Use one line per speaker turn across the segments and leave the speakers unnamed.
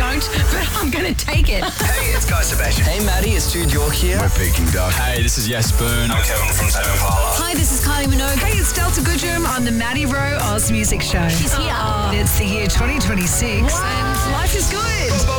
don't, but I'm going to take it.
Hey, it's Guy Sebastian.
Hey, Maddie, it's Jude York here.
We're Peking Duck.
Hey, this is Yes Boone.
I'm Kevin from Tame Impala.
Hi, this is Kylie Minogue. Hey, it's Delta Goodrum on the Maddie Rowe Oz Music Show.
She's here.
It's the year 2026 and life is good.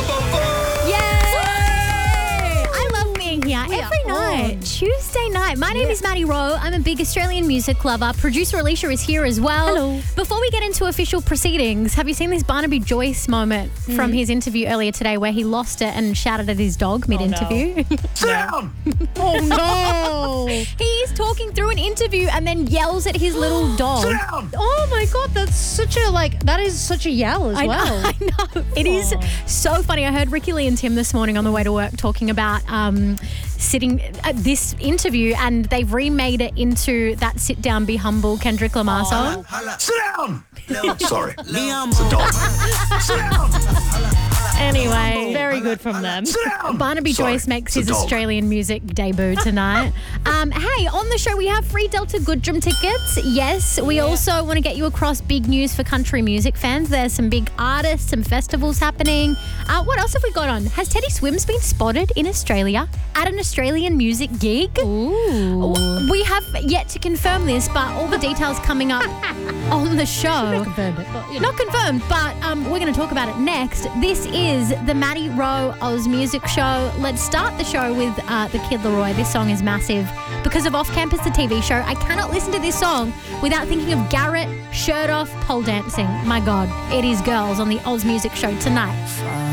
I love being here every night, Tuesday night. My name is Maddie Rowe. I'm a big Australian music lover. Producer Alicia is here as well.
Hello.
Before we get into official proceedings, have you seen this Barnaby Joyce moment from his interview earlier today where he lost it and shouted at his dog mid-interview?
Down!
Oh, no.
He's talking through an interview and then yells at his little dog.
Down!
Oh, my God. That is such a yell as well.
I know. It is so funny. I heard Ricky Lee and Tim this morning on the way to work talking about sitting at this interview, and they've remade it into that Sit Down, Be Humble Kendrick Lamar song.
Sit down! Sorry. It's a dog. Sit down!
Anyway, very good from them.
Sit down!
Barnaby
Sorry,
Joyce makes
it's a
his
dog.
Australian music debut tonight. Hey, on the show we have free Delta Goodrum tickets. Yes, we also want to get you across big news for country music fans. There's some big artists, some festivals happening. What else have we got on? Has Teddy Swims been spotted in Australia at an Australian music gig?
Ooh.
We have yet to confirm this, but all the details coming up on the show.
Confirmed it, but,
Not confirmed, but we're going to talk about it next. This is the Maddie Rowe Oz Music Show. Let's start the show with the Kid Laroi. This song is massive. Because of Off Campus, the TV show, I cannot listen to this song without thinking of Garrett, shirt off, pole dancing. My God, it is Girls on the Oz Music Show tonight.